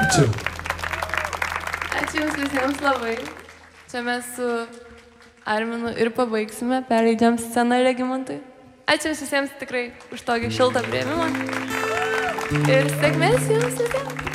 Ačiū. Ačiū Jums visiems labai. Čia mes su Arminu ir pabaigsime, perleidžiam sceną Regimantui. Ačiū Jums visiems tikrai už tokį šiltą priėmimą. Ir sėkmės Jums visiems.